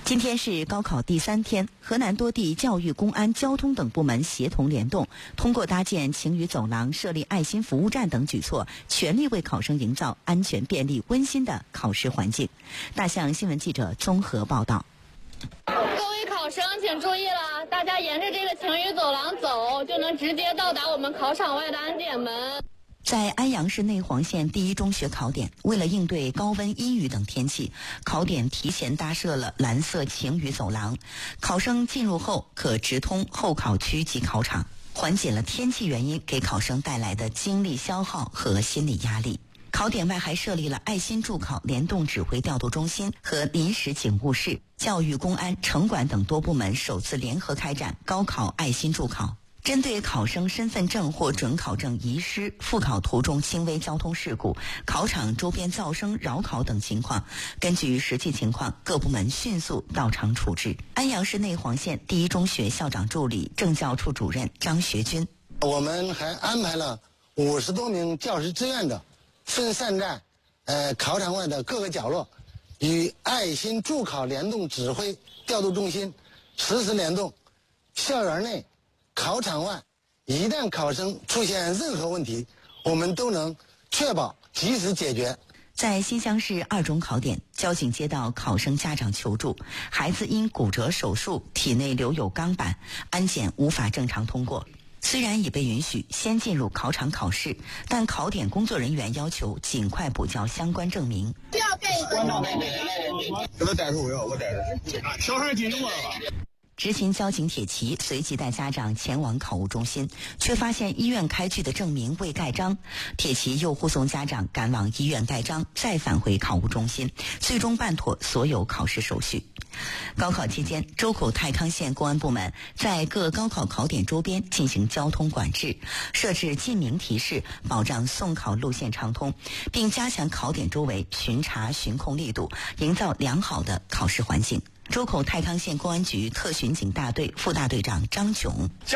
今天是高考第3天，河南多地教育、公安、交通等部门协同联动，通过搭建晴雨走廊、设立爱心服务站等举措，全力为考生营造安全、便利、温馨的考试环境。大象新闻记者综合报道。 各位考生请注意了，大家沿着这个晴雨走廊走，就能直接到达我们考场外的安检门。 在安阳市内黄县第一中学考点，为了应对高温、阴雨等天气，考点提前搭设了蓝色晴雨走廊，考生进入后可直通候考区及考场，缓解了天气原因给考生带来的精力消耗和心理压力。考点外还设立了爱心助考联动指挥调度中心和临时警务室，教育、公安、城管等多部门首次联合开展高考爱心助考。针对考生身份证或准考证遗失、复考途中轻微交通事故、考场周边噪声扰考等情况，根据实际情况，各部门迅速到场处置。安阳市内黄县第一中学校长助理、政教处主任张学军， 我们还安排了50多名教师志愿者分散在考场外的各个角落，与爱心助考联动指挥调度中心实时联动。校园内、考场外，一旦考生出现任何问题，我们都能确保及时解决。 在新乡市2中考点，交警接到考生家长求助，孩子因骨折手术，体内留有钢板，安检无法正常通过。虽然已被允许先进入考场考试，但考点工作人员要求尽快补交相关证明。 需要盖一个。 给他带出我带着。小孩进入了吧？ 执勤交警铁骑随即带家长前往考务中心，却发现医院开具的证明未盖章。铁骑又护送家长赶往医院盖章，再返回考务中心，最终办妥所有考试手续。高考期间，周口太康县公安部门在各高考考点周边进行交通管制，设置禁鸣提示，保障送考路线畅通，并加强考点周围巡查巡控力度，营造良好的考试环境。周口太康县公安局特巡警大队副大队长张炯。